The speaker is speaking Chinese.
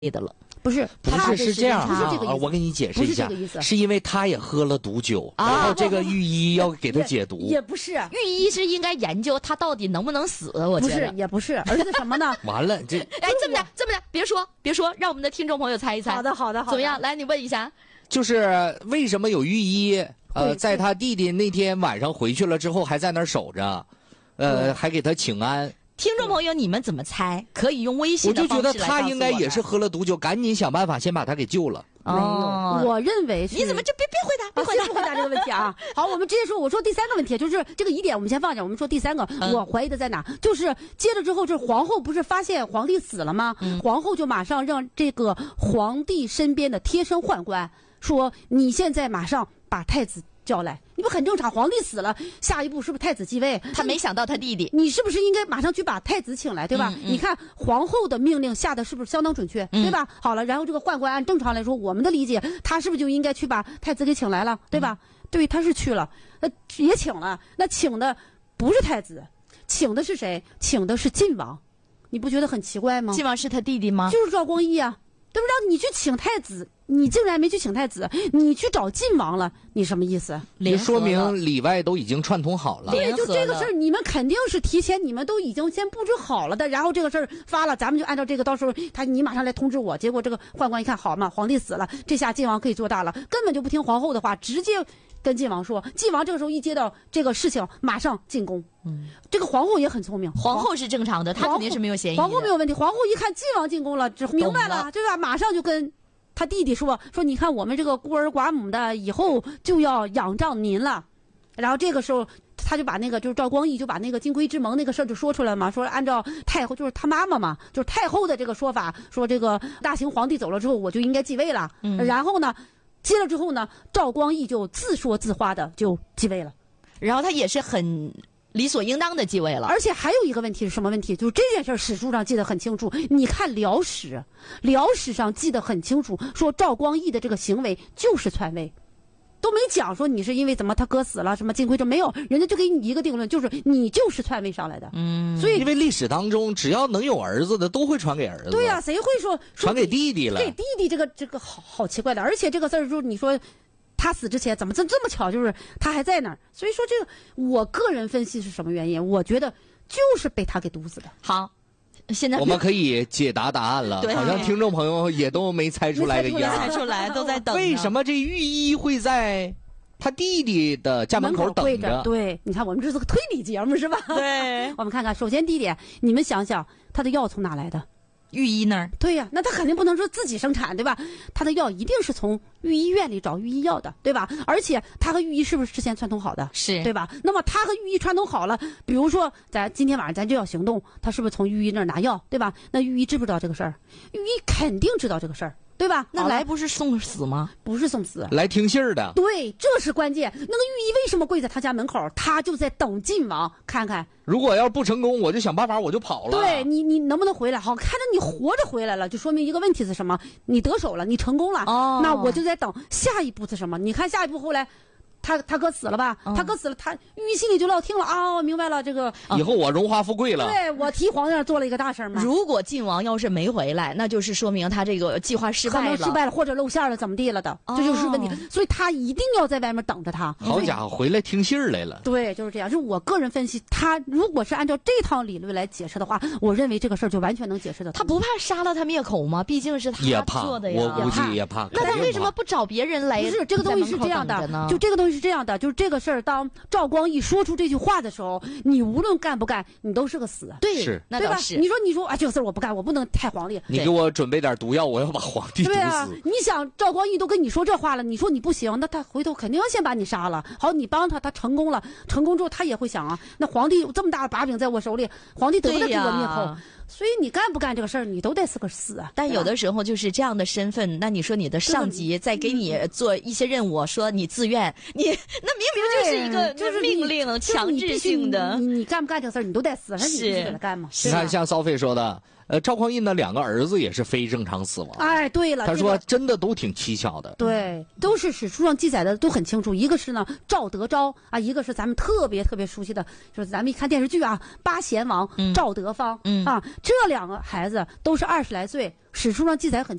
的了。 不是是这样啊， 我给你解释一下，是因为他也喝了毒酒，然后这个御医要给他解毒。 也不是， 御医是应该研究他到底能不能死。我觉得不是，也不是，而是什么呢？ 完了，这这么的，别说，让我们的听众朋友猜一猜。 好的， 怎么样？来，你问一下， 就是为什么有御医在他弟弟那天晚上回去了之后还在那儿守着，还给他请安。 听众朋友，你们怎么猜？可以用微信的方式来告诉我。 我就觉得他应该也是喝了毒酒，赶紧想办法先把他给救了。 没有，我认为是。 你怎么这别回答这个问题啊？好，我们直接说，我说第三个问题，就是这个疑点我们先放下，我们说第三个，我怀疑的在哪？就是接着之后，这皇后不是发现皇帝死了吗？皇后就马上让这个皇帝身边的贴身宦官说：“你现在马上把太子叫来。”你不很正常？皇帝死了，下一步是不是太子继位？ 他没想到他弟弟， 你是不是应该马上去把太子请来，对吧？你看皇后的命令下的是不是相当准确，对吧？好了，然后这个宦官按正常来说，我们的理解，他是不是就应该去把太子给请来了，对吧？对，他是去了，也请了，那请的不是太子，请的是谁？请的是晋王，你不觉得很奇怪吗？ 晋王是他弟弟吗？ 就是赵光义啊。对不对？你去请太子，你竟然没去请太子，你去找晋王了，你什么意思？ 这说明里外都已经串通好了。 对，就这个事儿，你们肯定是提前，你们都已经先布置好了的。然后这个事儿发了，咱们就按照这个，到时候你马上来通知我。结果这个宦官一看，好嘛，皇帝死了，这下晋王可以做大了，根本就不听皇后的话，直接跟晋王说。晋王这个时候一接到这个事情，马上进宫。这个皇后也很聪明， 皇后是正常的，她肯定是没有嫌疑的。 皇后没有问题，皇后一看晋王进宫了，明白了，对吧？马上就跟他弟弟说，你看我们这个孤儿寡母的以后就要仰仗您了。然后这个时候他就把那个就是赵光义就把那个金龟之盟那个事儿就说出来嘛，说按照太后就是他妈妈嘛，就是太后的这个说法，说这个大秦皇帝走了之后我就应该继位了。然后呢，接了之后呢，赵光义就自说自话的就继位了， 然后他也是很理所应当的继位了。 而且还有一个问题是什么问题？就是这件事史书上记得很清楚，你看辽史上记得很清楚，说赵光义的这个行为就是篡位，都没讲说你是因为怎么他哥死了什么金龟这没有，人家就给你一个定论，就是你就是篡位上来的。所以因为历史当中只要能有儿子的都会传给儿子。 对呀，谁会说传给弟弟了？ 给弟弟这个好奇怪的，而且这个事儿就是你说。他死之前怎么这么巧，就是他还在那儿，所以说这个我个人分析是什么原因？我觉得就是被他给毒死的。 好，现在我们可以解答答案了，好像听众朋友也都没猜出来个样， 猜出来都在等。 为什么这御医会在他弟弟的家门口等着？ 对，你看我们这是个推理节目是吧？ 对， 我们看看，首先第一点，你们想想他的药从哪来的？ 御医那儿。 对呀，那他肯定不能说自己生产，对吧？他的药一定是从御医院里找御医药的，对吧？而且他和御医是不是之前串通好的？ 是， 对吧？那么他和御医串通好了，比如说咱今天晚上咱就要行动，他是不是从御医那儿拿药，对吧？那御医知不知道这个事儿？御医肯定知道这个事儿，对吧？ 那来不是送死吗？ 不是送死， 来听信儿的。 对，这是关键。那个御医为什么跪在他家门口？他就在等晋王，看看。 如果要不成功，我就想办法，我就跑了。 对你能不能回来？好，看着你活着回来了，就说明一个问题是什么？你得手了，你成功了。那我就在等下一步是什么？你看下一步后来。他哥死了吧？他哥死了，他御医心里就落听了啊，明白了这个。 以后我荣华富贵了。 对，我替皇上做了一个大事嘛。 如果晋王要是没回来，那就是说明他这个计划失败了， 可能失败了或者露馅了，怎么地了的，这就是问题。所以他一定要在外面等着他。 好家伙，回来听信儿来了。 对，就是这样。就我个人分析，他如果是按照这套理论来解释的话，我认为这个事儿就完全能解释的。 他不怕杀了他灭口吗？毕竟是他做的呀。 我估计也怕。 那他为什么不找别人来？ 不是这个东西是这样的，就这个东西是这样的，就是这个事儿，当赵光义说出这句话的时候，你无论干不干，你都是个死。 对， 是那倒是。 你说啊，这个事儿我不干，我不能太皇帝。 你给我准备点毒药，我要把皇帝毒死。 对啊，你想赵光义都跟你说这话了，你说你不行，那他回头肯定要先把你杀了。好，你帮他，他成功了，成功之后他也会想啊，那皇帝这么大的把柄在我手里，皇帝得不得给我灭口？所以你干不干这个事儿，你都得是个死啊。 但有的时候就是这样的身份，那你说你的上级在给你做一些任务，说你自愿，你那明明就是一个就是命令，强制性的。 你干不干这个事儿，你都得死，那你必须给他干嘛？ 你看，像骚菲说的， 赵匡胤的2个儿子也是非正常死亡。 哎，对了， 他说真的都挺蹊跷的。 对，都是史书上记载的都很清楚。一个是呢赵德昭啊，一个是咱们特别熟悉的，就是咱们一看电视剧啊，八贤王赵德芳啊，这2个孩子都是20来岁，史书上记载很。